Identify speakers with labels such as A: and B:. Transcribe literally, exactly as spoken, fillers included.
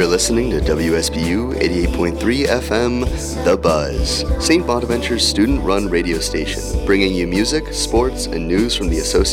A: You're listening to W S B U eighty-eight point three F M, The Buzz, Saint Bonaventure's student-run radio station, bringing you music, sports, and news from the association.